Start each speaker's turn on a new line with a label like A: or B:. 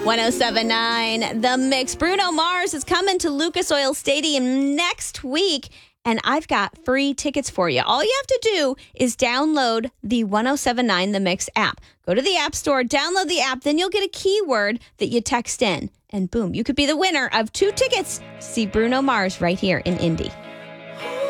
A: 1079 The Mix. Bruno Mars is coming to Lucas Oil Stadium next week, and I've got free tickets for you. All you have to do is download the 1079 The Mix app. Go to the App Store, download the app, then you'll get a keyword that you text in, and boom, you could be the winner of 2 tickets to see Bruno Mars right here in Indy.